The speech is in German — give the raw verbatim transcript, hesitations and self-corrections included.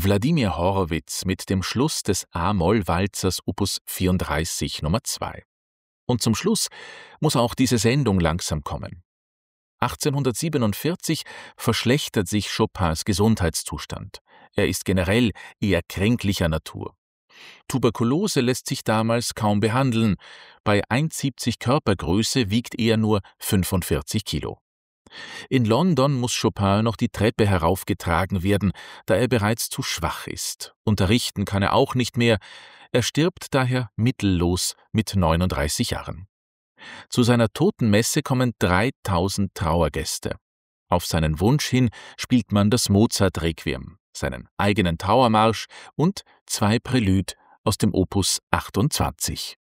Wladimir Horowitz mit dem Schluss des A-Moll-Walzers Opus vierunddreißig Nummer zwei. Und zum Schluss muss auch diese Sendung langsam kommen. achtzehnhundertsiebenundvierzig verschlechtert sich Chopins Gesundheitszustand. Er ist generell eher kränklicher Natur. Tuberkulose lässt sich damals kaum behandeln. Bei eins Komma siebzig Körpergröße wiegt er nur fünfundvierzig Kilo. In London muss Chopin noch die Treppe heraufgetragen werden, da er bereits zu schwach ist. Unterrichten kann er auch nicht mehr. Er stirbt daher mittellos mit neununddreißig Jahren. Zu seiner Totenmesse kommen dreitausend Trauergäste. Auf seinen Wunsch hin spielt man das Mozart-Requiem, seinen eigenen Trauermarsch und zwei Prälüde aus dem Opus achtundzwanzig.